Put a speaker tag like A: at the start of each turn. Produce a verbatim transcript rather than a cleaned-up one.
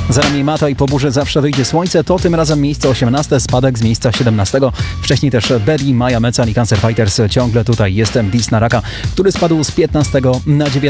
A: Za nami Mata i po burzy zawsze wyjdzie słońce, to tym razem miejsce osiemnaste, spadek z miejsca siedemnastego. Wcześniej też Bedi, Maja Mecan i Cancer Fighters. Ciągle tutaj jestem, Dis na Raka, który spadł z piętnastego na dziewiętnastego.